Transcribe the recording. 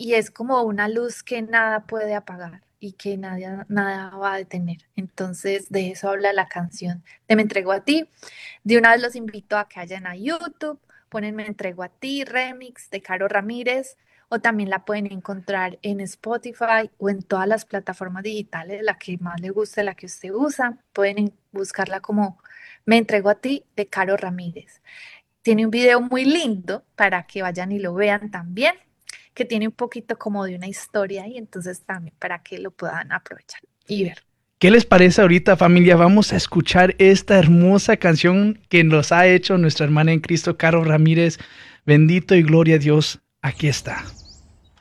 y es como una luz que nada puede apagar y que nada va a detener. Entonces, de eso habla la canción de Me entrego a ti. De una vez los invito a que vayan a YouTube, ponen Me entrego a ti, remix de Caro Ramírez, o también la pueden encontrar en Spotify o en todas las plataformas digitales, la que más les guste, la que usted usa. Pueden buscarla como Me entrego a ti de Caro Ramírez. Tiene un video muy lindo para que vayan y lo vean también, que tiene un poquito como de una historia y entonces también para que lo puedan aprovechar y ver. ¿Qué les parece ahorita, familia? Vamos a escuchar esta hermosa canción que nos ha hecho nuestra hermana en Cristo, Caro Ramírez. Bendito y gloria a Dios. Aquí está.